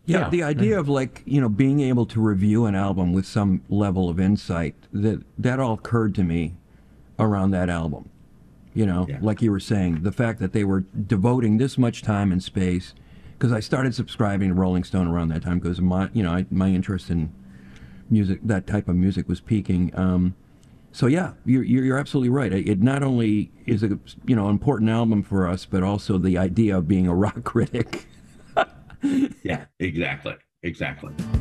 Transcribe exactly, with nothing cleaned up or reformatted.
Yeah, Yeah, the idea of like, you know, being able to review an album with some level of insight, that that all occurred to me around that album. You know, yeah, like you were saying, the fact that they were devoting this much time and space, because I started subscribing to Rolling Stone around that time because my, you know, I, my interest in music, that type of music was peaking. Um, so yeah, you're, you're absolutely right. It it not only is a, you know, important album for us, but also the idea of being a rock critic. yeah, exactly, exactly.